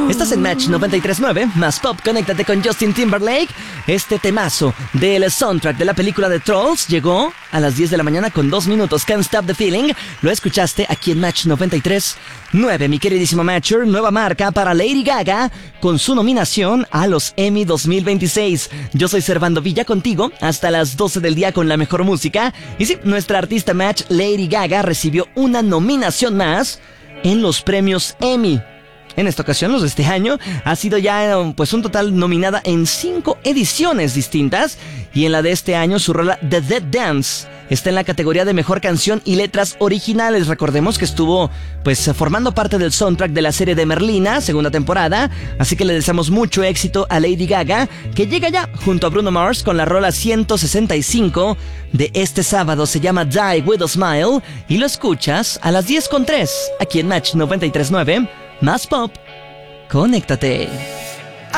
Estás en Match 93.9, más pop, conéctate con Justin Timberlake. Este temazo del soundtrack de la película de Trolls llegó a las 10 de la mañana con 2 minutos. Can't Stop the Feeling, lo escuchaste aquí en Match 93.9, mi queridísimo Matcher. Nueva marca para Lady Gaga con su nominación a los Emmy 2026. Yo soy Servando Villa contigo hasta las 12 del día con la mejor música. Y sí, nuestra artista Match, Lady Gaga, recibió una nominación más en los premios Emmy. En esta ocasión, los de este año, ha sido ya pues un total nominada en 5 ediciones distintas. Y en la de este año, su rola The Dead Dance está en la categoría de Mejor Canción y Letras Originales. Recordemos que estuvo pues formando parte del soundtrack de la serie de Merlina, segunda temporada. Así que le deseamos mucho éxito a Lady Gaga, que llega ya junto a Bruno Mars con la rola 165 de este sábado. Se llama Die With a Smile y lo escuchas a las 10:03 aquí en Match 93.9. Más pop, conéctate.